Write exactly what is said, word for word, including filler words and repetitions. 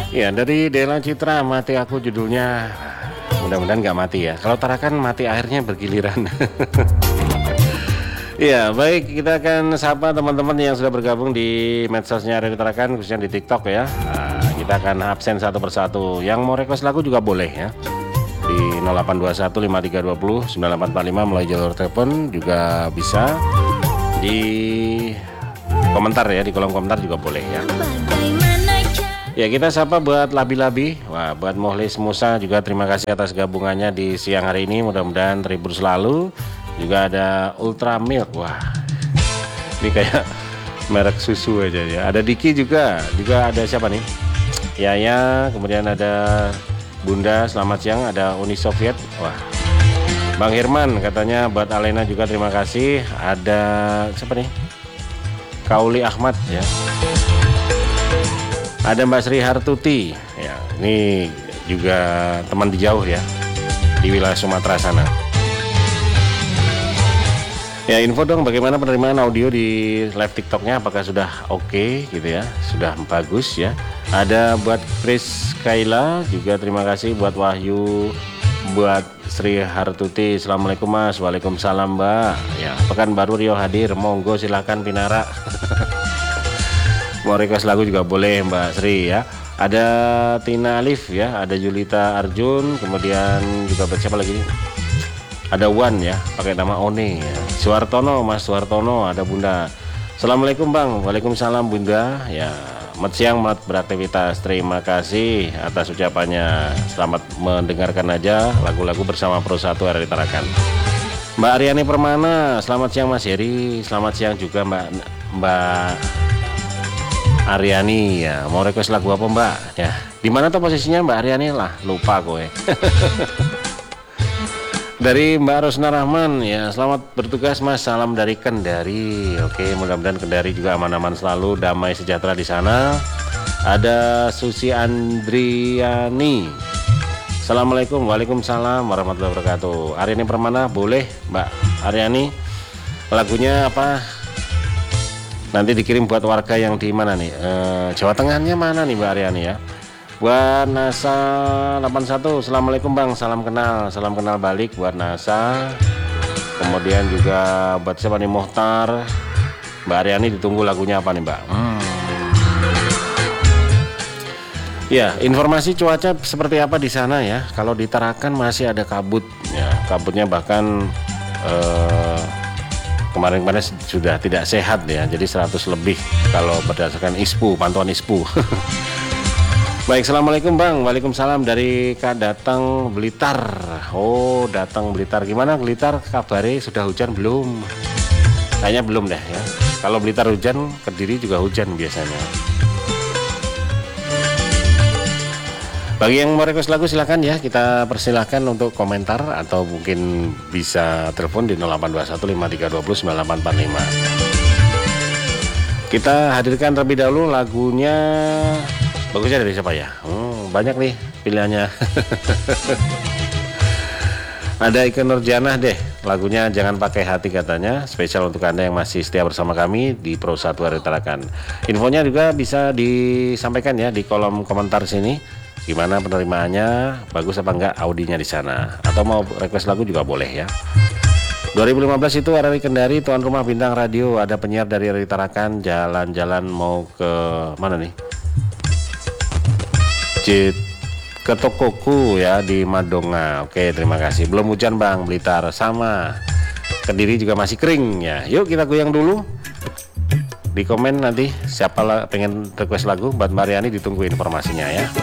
Ya, dari Dela Citra, Mati Aku judulnya. Mudah-mudahan nggak mati ya. Kalau Tarakan mati akhirnya bergiliran. Ya, baik, kita akan sapa teman-teman yang sudah bergabung di medsosnya Radio Tarakan, khususnya di TikTok ya. Nah, kita akan absen satu persatu. Yang mau request lagu juga boleh ya. Di nol delapan dua satu lima tiga dua nol sembilan delapan empat lima melalui jalur telepon juga bisa. Di komentar ya, di kolom komentar juga boleh ya. Ya, kita sapa buat Labi-Labi. Wah, buat Mohlis Musa juga terima kasih atas gabungannya di siang hari ini. Mudah-mudahan terhibur selalu. Juga ada Ultra Milk. Wah, ini kayak merek susu aja ya. Ada Diki juga. Juga ada siapa nih? Yaya. Kemudian ada Bunda. Selamat siang. Ada Uni Soviet. Wah, Bang Hirman katanya buat Alena juga terima kasih. Ada siapa nih? Kauli Ahmad ya. Ada Mbak Sri Hartuti ya, ini juga teman di jauh ya, di wilayah Sumatera sana. Ya, info dong bagaimana penerimaan audio di live TikToknya, apakah sudah oke okay, gitu ya, sudah bagus ya. Ada buat Chris Kaila juga terima kasih, buat Wahyu, buat Sri Hartuti. Assalamualaikum Mas. Waalaikumsalam Mbak. Ya, Pekanbaru Rio hadir, monggo silahkan Pinara. Mau request lagu juga boleh Mbak Sri ya. Ada Tina Alif ya, ada Julita Arjun, kemudian juga siapa lagi? Ada Wan ya, pakai nama One ya. Suartono, Mas Suartono, ada Bunda. Assalamualaikum Bang. Waalaikumsalam Bunda. Ya, selamat siang, selamat beraktivitas. Terima kasih atas ucapannya. Selamat mendengarkan aja lagu-lagu bersama Pro satu R R Tarakan. Mbak Aryani Permana, selamat siang Mas Heri. Selamat siang juga Mbak Mbak Aryani ya, mau request lagu apa Mbak? Ya, di mana tuh posisinya Mbak Aryani lah, lupa gue. Dari Mbak Rosna Rahman ya, selamat bertugas Mas, salam dari Kendari. Oke, mudah-mudahan Kendari juga aman-aman selalu, damai sejahtera di sana. Ada Susi Andriani. Assalamualaikum, waalaikumsalam warahmatullahi wabarakatuh. Aryani Permana boleh Mbak Aryani, lagunya apa? Nanti dikirim buat warga yang di mana nih? E, Jawa Tengahnya mana nih Mbak Aryani ya? Buat NASA delapan satu, Assalamualaikum Bang, salam kenal, salam kenal balik buat NASA. Kemudian juga buat siapa nih, Mohtar. Mbak Aryani ditunggu lagunya apa nih Mbak? Hmm. Ya, informasi cuaca seperti apa di sana ya? Kalau di Tarakan masih ada kabut ya, kabutnya bahkan eh, kemarin-kemarin sudah tidak sehat ya, jadi seratus lebih kalau berdasarkan I S P U, pantauan I S P U. Baik, Assalamualaikum Bang. Waalaikumsalam dari Kak Datang Blitar. Oh, Datang Blitar, gimana Blitar kabarnya, sudah hujan belum? Kayaknya belum deh ya. Kalau Blitar hujan, Kediri juga hujan biasanya. Bagi yang mau request lagu silahkan ya, kita persilahkan untuk komentar atau mungkin bisa telepon di nol delapan dua satu lima tiga dua nol sembilan delapan empat lima. Kita hadirkan terlebih dahulu lagunya, bagusnya dari siapa ya? Hmm, banyak nih pilihannya. Ada Ike Nurjanah deh, lagunya Jangan Pakai Hati katanya, spesial untuk Anda yang masih setia bersama kami di Pro satu R R Tarakan. Infonya juga bisa disampaikan ya di kolom komentar sini. Gimana penerimaannya, bagus apa enggak audinya di sana, atau mau request lagu juga boleh ya. dua ribu lima belas itu R R I Kendari, tuan rumah bintang radio, ada penyiar dari R R I Tarakan, jalan-jalan mau ke mana nih? Cit ke tokoku ya di Madonga. Oke, terima kasih. Belum hujan Bang, Blitar sama. Kediri juga masih kering ya. Yuk kita goyang dulu. Di komen nanti siapa lah pengen request lagu buat Mariani, ditunggu informasinya ya.